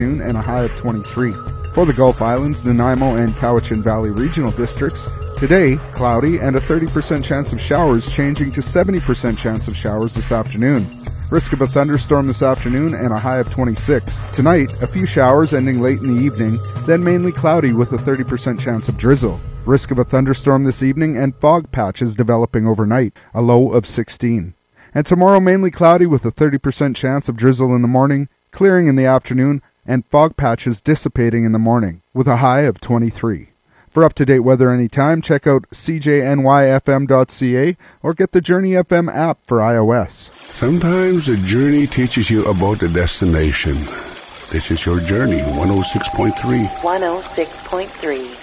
and a high of 23. For the Gulf Islands, Nanaimo, and Cowichan Valley regional districts, today, cloudy and a 30% chance of showers changing to 70% chance of showers this afternoon. Risk of a thunderstorm this afternoon and a high of 26. Tonight, a few showers ending late in the evening, then mainly cloudy with a 30% chance of drizzle. Risk of a thunderstorm this evening and fog patches developing overnight, a low of 16. And tomorrow, mainly cloudy with a 30% chance of drizzle in the morning, clearing in the afternoon, and fog patches dissipating in the morning, with a high of 23. For up-to-date weather anytime, check out cjnyfm.ca or get the Journey FM app for iOS. Sometimes the journey teaches you about the destination. This is your Journey, 106.3. 106.3.